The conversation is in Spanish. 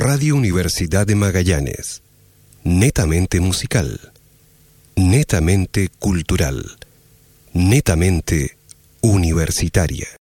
Radio Universidad de Magallanes. Netamente musical. Netamente cultural. Netamente universitaria.